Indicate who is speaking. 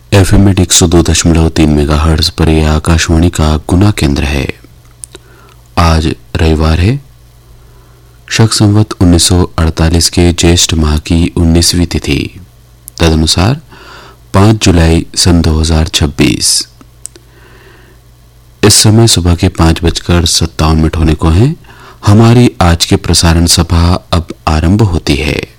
Speaker 1: FM में 102.3 megahertz पर यह आकाशवाणी का गुना केंद्र है। आज रविवार है। शक संवत 1948 के ज्येष्ठ माह की 19वीं तिथि, तदनुसार 5 जुलाई सन 2026। इस समय सुबह के 5:57 होने को हैं। हमारी आज के प्रसारण सभा अब आरंभ होती है।